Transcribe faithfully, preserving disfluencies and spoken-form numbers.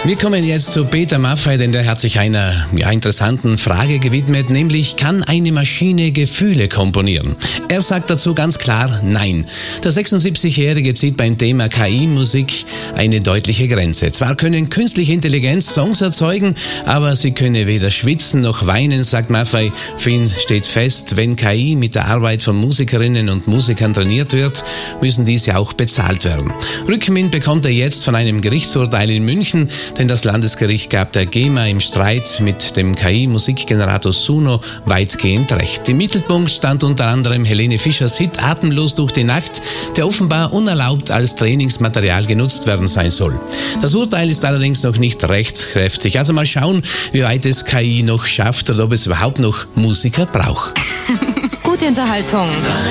Wir kommen jetzt zu Peter Maffay, denn der hat sich einer ja, interessanten Frage gewidmet, nämlich: Kann eine Maschine Gefühle komponieren? Er sagt dazu ganz klar Nein. Der sechsundsiebzigjährige zieht beim Thema K I-Musik eine deutliche Grenze. Zwar können künstliche Intelligenz Songs erzeugen, aber sie könne weder schwitzen noch weinen, sagt Maffay. Für ihn steht fest, wenn K I mit der Arbeit von Musikerinnen und Musikern trainiert wird, müssen diese auch bezahlt werden. Rückenwind bekommt er jetzt von einem Gerichtsurteil in München, denn das Landesgericht gab der GEMA im Streit mit dem K I-Musikgenerator Suno weitgehend recht. Im Mittelpunkt stand unter anderem Helene Fischers Hit Atemlos durch die Nacht, der offenbar unerlaubt als Trainingsmaterial genutzt werden sein soll. Das Urteil ist allerdings noch nicht rechtskräftig. Also mal schauen, wie weit es K I noch schafft oder ob es überhaupt noch Musiker braucht. Gute Unterhaltung.